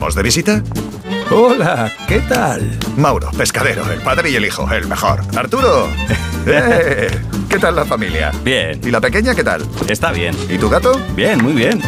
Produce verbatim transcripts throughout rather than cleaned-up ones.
¿Estamos de visita? Hola, ¿qué tal? Mauro, pescadero, el padre y el hijo, el mejor. Arturo. ¡Eh! ¿Qué tal la familia? Bien. ¿Y la pequeña qué tal? Está bien. ¿Y tu gato? Bien, muy bien.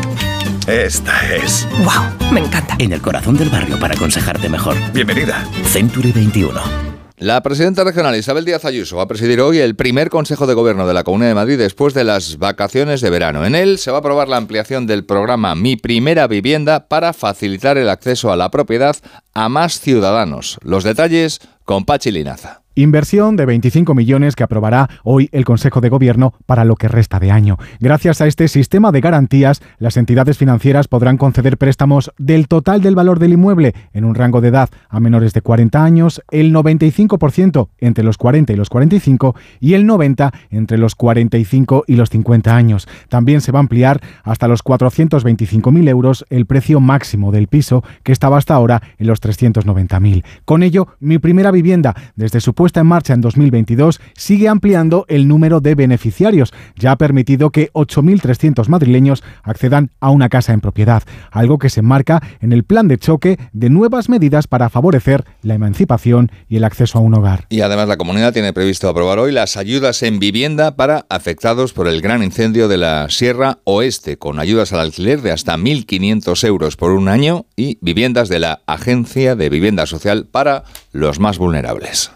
Esta es... ¡Wow! Me encanta. En el corazón del barrio para aconsejarte mejor. Bienvenida. Century veintiuno. La presidenta regional Isabel Díaz Ayuso va a presidir hoy el primer Consejo de Gobierno de la Comunidad de Madrid después de las vacaciones de verano. En él se va a aprobar la ampliación del programa Mi Primera Vivienda para facilitar el acceso a la propiedad a más ciudadanos. Los detalles con Pachi Linaza. Inversión de veinticinco millones que aprobará hoy el Consejo de Gobierno para lo que resta de año. Gracias a este sistema de garantías, las entidades financieras podrán conceder préstamos del total del valor del inmueble en un rango de edad a menores de cuarenta años, el noventa y cinco por ciento entre los cuarenta y los cuarenta y cinco y el noventa por ciento entre los cuarenta y cinco y los cincuenta años. También se va a ampliar hasta los cuatrocientos veinticinco mil euros el precio máximo del piso, que estaba hasta ahora en los trescientos noventa mil. Con ello, Mi Primera Vivienda, desde su puesta en marcha en dos mil veintidós, sigue ampliando el número de beneficiarios. Ya ha permitido que ocho mil trescientos madrileños accedan a una casa en propiedad, algo que se enmarca en el plan de choque de nuevas medidas para favorecer la emancipación y el acceso a un hogar. Y además la comunidad tiene previsto aprobar hoy las ayudas en vivienda para afectados por el gran incendio de la Sierra Oeste, con ayudas al alquiler de hasta mil quinientos euros por un año y viviendas de la Agencia de Vivienda Social para los más vulnerables.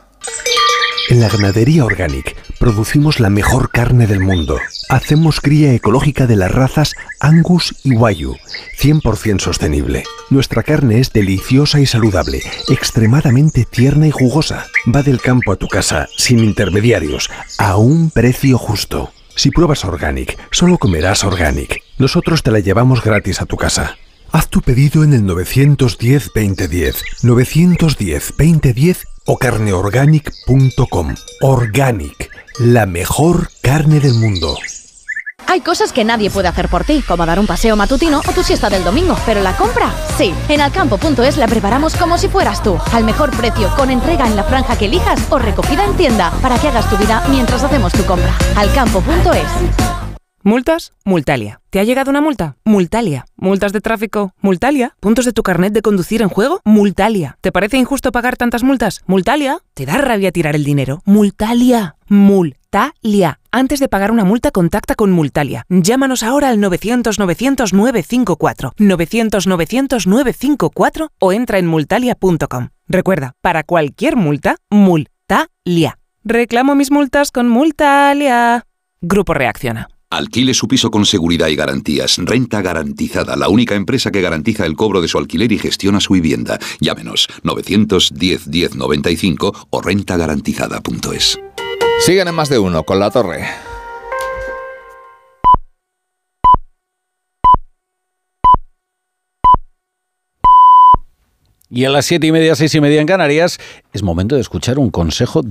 En la ganadería Organic producimos la mejor carne del mundo. Hacemos cría ecológica de las razas Angus y Wagyu, cien por ciento sostenible. Nuestra carne es deliciosa y saludable, extremadamente tierna y jugosa. Va del campo a tu casa, sin intermediarios, a un precio justo. Si pruebas Organic, solo comerás Organic. Nosotros te la llevamos gratis a tu casa. Haz tu pedido en el nueve uno cero, veinte diez, nueve uno cero, veinte diez o carneorganic punto com. Organic, la mejor carne del mundo. Hay cosas que nadie puede hacer por ti, como dar un paseo matutino o tu siesta del domingo, pero la compra, sí. En alcampo punto es la preparamos como si fueras tú, al mejor precio, con entrega en la franja que elijas o recogida en tienda, para que hagas tu vida mientras hacemos tu compra. alcampo punto es. ¿Multas? Multalia. ¿Te ha llegado una multa? Multalia. ¿Multas de tráfico? Multalia. ¿Puntos de tu carnet de conducir en juego? Multalia. ¿Te parece injusto pagar tantas multas? Multalia. ¿Te da rabia tirar el dinero? Multalia. Multalia. Antes de pagar una multa, contacta con Multalia. Llámanos ahora al novecientos novecientos nueve cinco cuatro, novecientos novecientos nueve cinco cuatro o entra en multalia punto com. Recuerda, para cualquier multa, Multalia. Reclamo mis multas con Multalia. Grupo Reacciona. Alquile su piso con seguridad y garantías. Renta Garantizada, la única empresa que garantiza el cobro de su alquiler y gestiona su vivienda. Llámenos novecientos diez diez noventa y cinco o renta garantizada punto es. Siguen en Más de Uno con La Torre. Y a las siete y media, seis y media en Canarias, es momento de escuchar un consejo